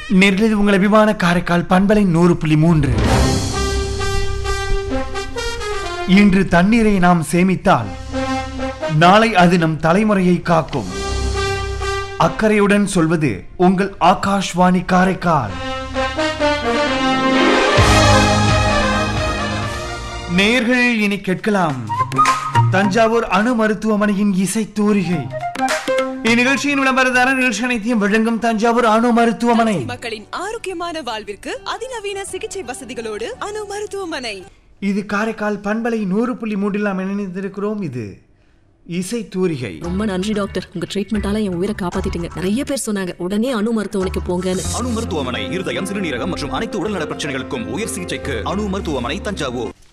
நேரில் உங்கள் அபிமான காரைக்கால் பண்பலை 100.3. இன்று தண்ணீரை நாம் சேமித்தால் நாளை அது நம் தலைமுறையை காக்கும். அக்கறையுடன் சொல்வது உங்கள் ஆகாஷ்வாணி காரைக்கால். நேயர்கள் இனி கேட்கலாம் தஞ்சாவூர் அணு மருத்துவமனையின் இசை தூரிகை. இந்நிகழ்ச்சியின் விளம்பரதாரர் நிகழ்ச்சி அனைத்தையும் வழங்கும் தஞ்சாவூர் அணு மருத்துவமனை. மக்களின் ஆரோக்கியமான வாழ்விற்கு அதிநவீன சிகிச்சை வசதிகளோடு அணு மருத்துவமனை. இது காரைக்கால் பண்பலை 100.3 நாம் இணைந்திருக்கிறோம். இது இசை தூரிகை. ரொம்ப நன்றி டாக்டர், உங்க ட்ரீட்மெண்டால என் உயிரை காப்பாத்திட்டீங்க. நிறைய பேர் சொன்னாங்க உடனே அணு மருத்துவமனைக்கு போங்கன்னு. அணு மருத்துவமனை இருதயம், சிறுநீரகம் மற்றும் அனைத்து உடல்நல பிரச்சனைகளுக்கும் உயர் சிகிச்சைக்கு அணு மருத்துவமனை தஞ்சாவூர்.